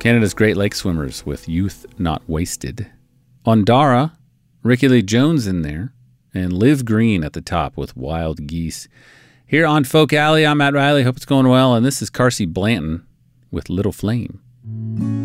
Canada's Great Lake Swimmers with Youth Not Wasted. On Dara, Ricky Lee Jones in there, and Liv Green at the top with Wild Geese. Here on Folk Alley, I'm Matt Riley. Hope it's going well, and this is Carsey Blanton with Little Flame.